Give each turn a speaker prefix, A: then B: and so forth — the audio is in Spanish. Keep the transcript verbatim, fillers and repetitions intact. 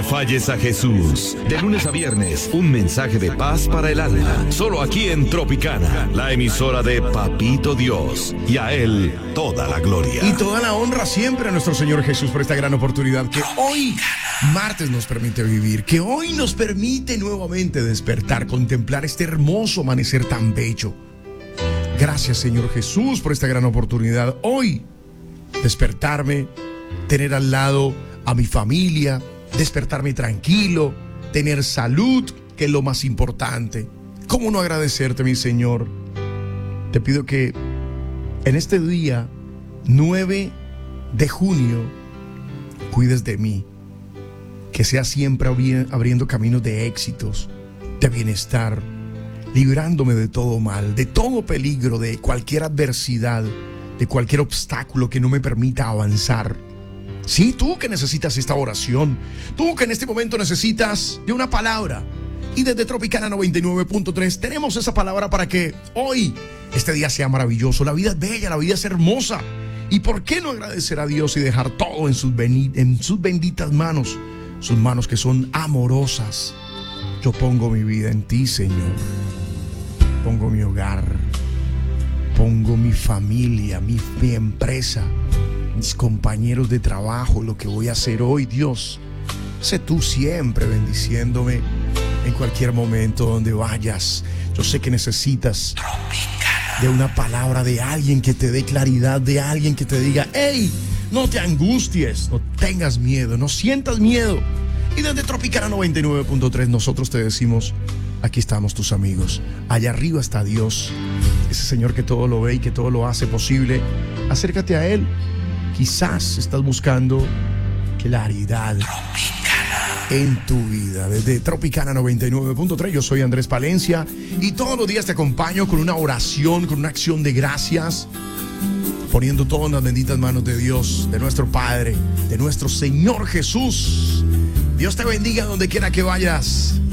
A: falles a Jesús. De lunes a viernes, un mensaje de paz para el alma. Solo aquí en Tropicana, la emisora de Papito Dios. Y a Él toda la gloria.
B: Y toda la honra siempre a nuestro Señor Jesús por esta gran oportunidad que hoy, martes, nos permite vivir. Que hoy nos permite nuevamente despertar, contemplar este hermoso amanecer tan bello. Gracias, Señor Jesús, por esta gran oportunidad. Hoy, despertarme, tener al lado a mi familia, despertarme tranquilo, tener salud, que es lo más importante. ¿Cómo no agradecerte, mi Señor? Te pido que en este día, nueve de junio, cuides de mí, que sea siempre abri- abriendo caminos de éxitos, de bienestar, librándome de todo mal, de todo peligro, de cualquier adversidad, de cualquier obstáculo que no me permita avanzar. Sí, tú que necesitas esta oración, tú que en este momento necesitas de una palabra. Y desde Tropicana noventa y nueve punto tres tenemos esa palabra para que hoy este día sea maravilloso. La vida es bella, la vida es hermosa. ¿Y por qué no agradecer a Dios y dejar todo en sus, beni- en sus benditas manos? Sus manos que son amorosas. Yo pongo mi vida en ti, Señor. Pongo mi hogar. Pongo mi familia, mi, mi empresa, mis compañeros de trabajo, lo que voy a hacer hoy, Dios. Sé tú siempre bendiciéndome en cualquier momento donde vayas. Yo sé que necesitas de una palabra de alguien que te dé claridad, de alguien que te diga: hey, no te angusties, no tengas miedo, no sientas miedo. Y desde Tropicana noventa y nueve punto tres nosotros te decimos: aquí estamos tus amigos. Allá arriba está Dios, ese Señor que todo lo ve y que todo lo hace posible. Acércate a Él. Quizás estás buscando claridad en tu vida. Desde Tropicana noventa y nueve punto tres, yo soy Andrés Palencia y todos los días te acompaño con una oración, con una acción de gracias, poniendo todo en las benditas manos de Dios, de nuestro Padre, de nuestro Señor Jesús. Dios te bendiga donde quiera que vayas.